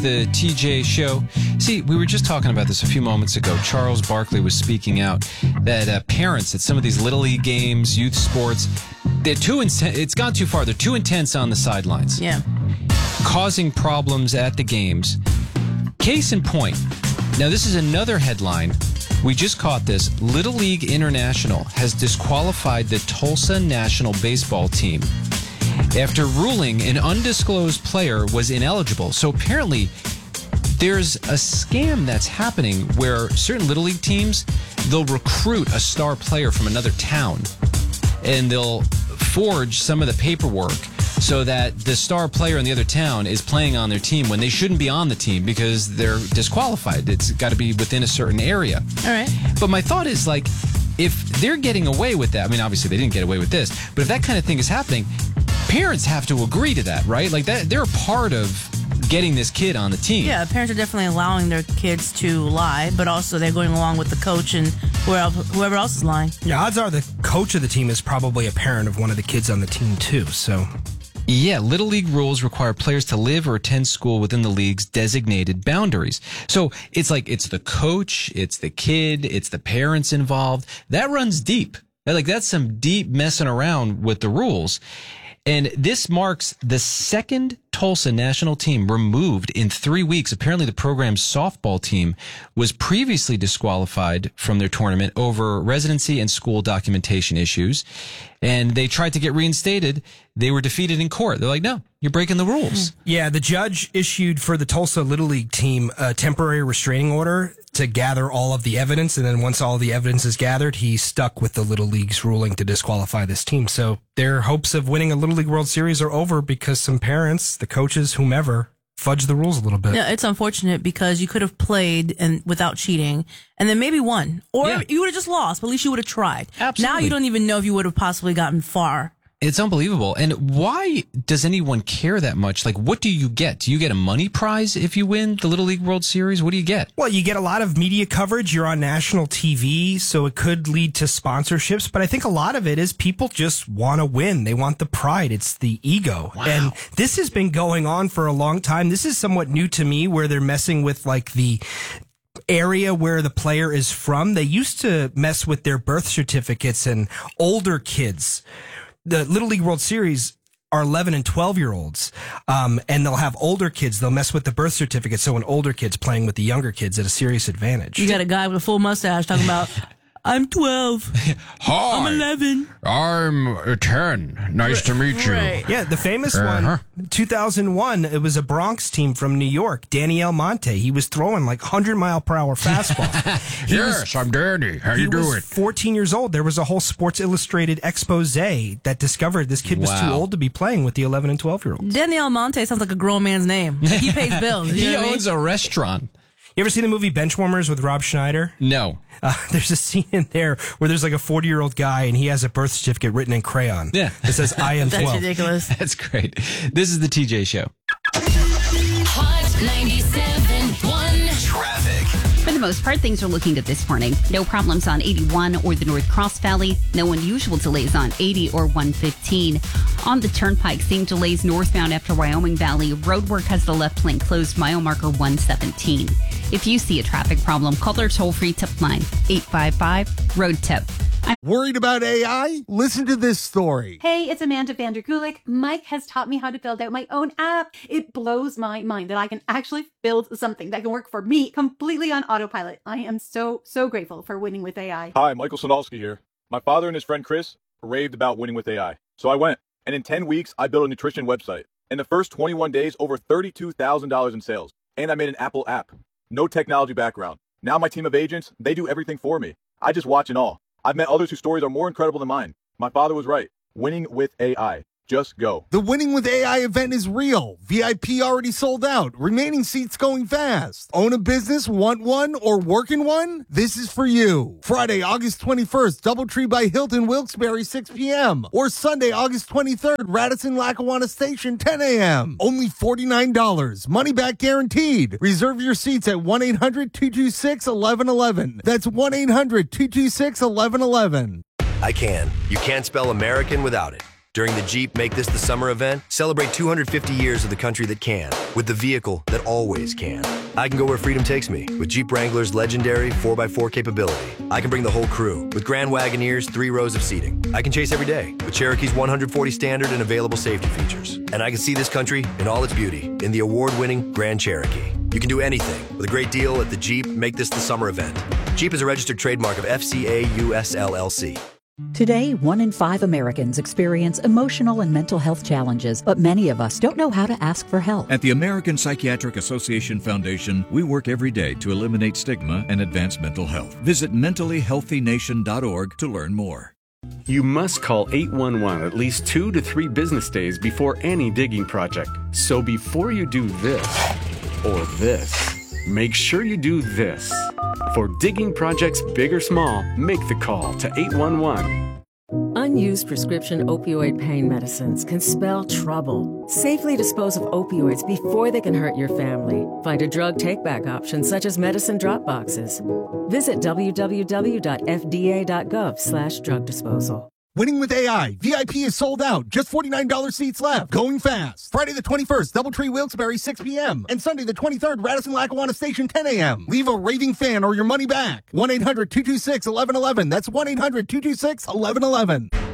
the TJ Show. See, we were just talking about this a few moments ago. Charles Barkley was speaking out that parents at some of these Little League games, youth sports, they're too intense. It's gone too far. They're too intense on the sidelines. Yeah. Causing problems at the games. Case in point. Now, this is another headline. We just caught this. Little League International has disqualified the Tulsa national baseball team after ruling an undisclosed player was ineligible. So apparently there's a scam that's happening where certain Little League teams, they'll recruit a star player from another town and they'll forge some of the paperwork so that the star player in the other town is playing on their team when they shouldn't be on the team because they're disqualified. It's got to be within a certain area. All right. But my thought is, like, if they're getting away with that, I mean, obviously they didn't get away with this, but if that kind of thing is happening, parents have to agree to that, right? Like, that they're a part of getting this kid on the team. Yeah, parents are definitely allowing their kids to lie, but also they're going along with the coach and whoever else is lying. Yeah, odds are the coach of the team is probably a parent of one of the kids on the team, too, so... Yeah, Little League rules require players to live or attend school within the league's designated boundaries. So it's like it's the coach, it's the kid, it's the parents involved. That runs deep. Like, that's some deep messing around with the rules. And this marks the second Tulsa national team removed in 3 weeks. Apparently, the program's softball team was previously disqualified from their tournament over residency and school documentation issues. And they tried to get reinstated. They were defeated in court. They're like, no, you're breaking the rules. Yeah, the judge issued for the Tulsa Little League team a temporary restraining order to gather all of the evidence. And then once all the evidence is gathered, he stuck with the Little League's ruling to disqualify this team. So their hopes of winning a Little League World Series are over because some parents, the coaches, whomever, fudge the rules a little bit. Yeah, it's unfortunate because you could have played and without cheating and then maybe won. Or you would have just lost, but at least you would have tried. Absolutely. Now you don't even know if you would have possibly gotten far. It's unbelievable. And why does anyone care that much? Like, what do you get? Do you get a money prize if you win the Little League World Series? What do you get? Well, you get a lot of media coverage. You're on national TV, so it could lead to sponsorships. But I think a lot of it is people just want to win. They want the pride. It's the ego. Wow. And this has been going on for a long time. This is somewhat new to me where they're messing with like the area where the player is from. They used to mess with their birth certificates and older kids. The Little League World Series are 11 and 12-year-olds, and they'll have older kids. They'll mess with the birth certificate, so an older kid's playing with the younger kids at a serious advantage. You got a guy with a full mustache talking about, I'm 12. Hi. I'm 11. I'm 10. Nice to meet you. Right. Yeah, the famous one, 2001, it was a Bronx team from New York, Danny Almonte. He was throwing like 100-mile-per-hour fastball. Yes, I'm Danny. How you He was doing? 14 years old. There was a whole Sports Illustrated expose that discovered this kid was too Wow. old to be playing with the 11 and 12-year-olds. Danny Almonte sounds like a grown man's name. Like he pays bills. You He know what I mean? owns a restaurant. You ever seen the movie Benchwarmers with Rob Schneider? No. There's a scene in there where there's like a 40-year-old guy and he has a birth certificate written in crayon. Yeah. It says, I am That's 12. ridiculous. That's great. This is the TJ Show. Hot 97.1 Traffic. For the most part, things are looking good this morning. No problems on 81 or the North Cross Valley. No unusual delays on 80 or 115. On the Turnpike, seeing delays northbound after Wyoming Valley. Roadwork has the left lane closed, mile marker 117. If you see a traffic problem, call their toll-free tip line, 855-ROAD-TIP. Worried about AI? Listen to this story. Hey, it's Amanda Vanderkulik. Mike has taught me how to build out my own app. It blows my mind that I can actually build something that can work for me completely on autopilot. I am so grateful for winning with AI. Hi, Michael Sonalski here. My father and his friend Chris raved about winning with AI. So I went, and in 10 weeks, I built a nutrition website. In the first 21 days, over $32,000 in sales. And I made an Apple app. No technology background. Now my team of agents, they do everything for me. I just watch and all. I've met others whose stories are more incredible than mine. My father was right. Winning with AI. Just go. The Winning with AI event is real. VIP already sold out. Remaining seats going fast. Own a business, want one, or work in one? This is for you. Friday, August 21st, Doubletree by Hilton, Wilkes-Barre, 6 p.m. Or Sunday, August 23rd, Radisson, Lackawanna Station, 10 a.m. Only $49. Money back guaranteed. Reserve your seats at 1-800-226-1111. That's 1-800-226-1111. I can. You can't spell American without it. During the Jeep Make This the Summer event, celebrate 250 years of the country that can, with the vehicle that always can. I can go where freedom takes me with Jeep Wrangler's legendary 4x4 capability. I can bring the whole crew with Grand Wagoneer's 3 rows of seating. I can chase every day with Cherokee's 140 standard and available safety features. And I can see this country in all its beauty in the award-winning Grand Cherokee. You can do anything with a great deal at the Jeep Make This the Summer event. Jeep is a registered trademark of FCA US LLC. Today, 1 in 5 Americans experience emotional and mental health challenges, but many of us don't know how to ask for help. At the American Psychiatric Association Foundation, we work every day to eliminate stigma and advance mental health. Visit mentallyhealthynation.org to learn more. You must call 811 at least 2 to 3 business days before any digging project. So before you do this or this, make sure you do this. For digging projects big or small, make the call to 811. Unused prescription opioid pain medicines can spell trouble. Safely dispose of opioids before they can hurt your family. Find a drug take-back option such as medicine drop boxes. Visit www.fda.gov/drug disposal. Winning with AI. VIP is sold out. Just $49 seats left. Going fast. Friday the 21st, Doubletree Wilkes-Barre, 6 p.m. And Sunday the 23rd, Radisson-Lackawanna Station, 10 a.m. Leave a raving fan or your money back. 1-800-226-1111. That's 1-800-226-1111.